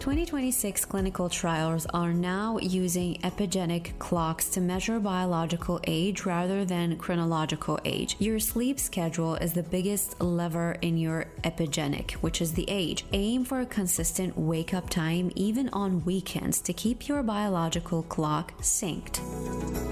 2026 clinical trials are now using epigenetic clocks to measure biological age rather than chronological age. Your sleep schedule is the biggest lever in your epigenic, which is the age. Aim for a consistent wake-up time even on weekends to keep your biological clock synced.